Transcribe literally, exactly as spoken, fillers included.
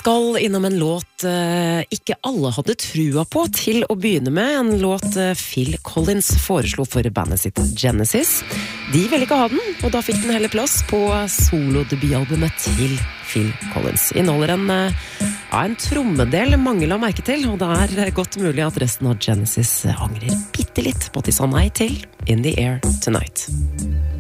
skal innom en låt eh, ikke alle hadde trua på til å begynne med. En låt eh, Phil Collins foreslo for bandet sitt Genesis. De ville ikke ha den, og da fikk den heller plass på solo-debutalbumet til Phil Collins. Inneholder en, eh, ja, en trommedel mange la merke til, og det er godt mulig at resten av Genesis angrer bitte litt på at de sa nei til In the Air Tonight.